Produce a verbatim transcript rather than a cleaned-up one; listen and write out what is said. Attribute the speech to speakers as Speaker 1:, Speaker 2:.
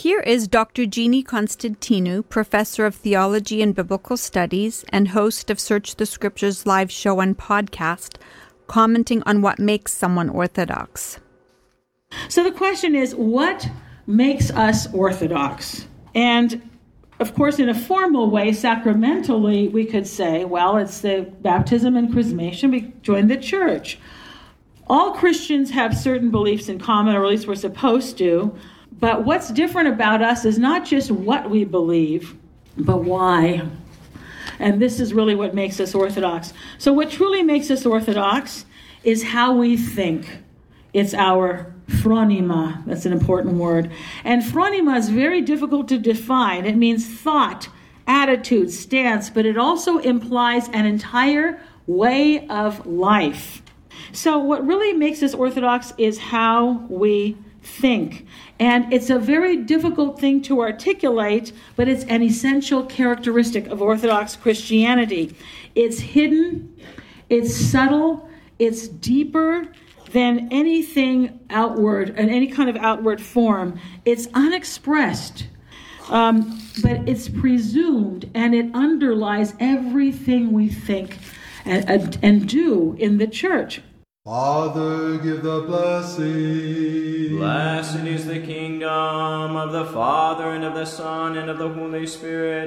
Speaker 1: Here is Doctor Jeannie Constantinou, Professor of Theology and Biblical Studies and host of Search the Scriptures live show and podcast, commenting on what makes someone Orthodox.
Speaker 2: So the question is, what makes us Orthodox? And of course, in a formal way, sacramentally, we could say, well, it's the baptism and chrismation. We join the church. All Christians have certain beliefs in common, or at least we're supposed to. But what's different about us is not just what we believe, but why. And this is really what makes us Orthodox. So what truly makes us Orthodox is how we think. It's our phronema. That's an important word. And phronema is very difficult to define. It means thought, attitude, stance, but it also implies an entire way of life. So what really makes us Orthodox is how we think. And it's a very difficult thing to articulate, but it's an essential characteristic of Orthodox Christianity. It's hidden, it's subtle, it's deeper than anything outward, in any kind of outward form. It's unexpressed, um, but it's presumed, and it underlies everything we think and, and, and do in the church.
Speaker 3: Father, give the blessing.
Speaker 4: Blessed is the kingdom of the Father, and of the Son, and of the Holy Spirit.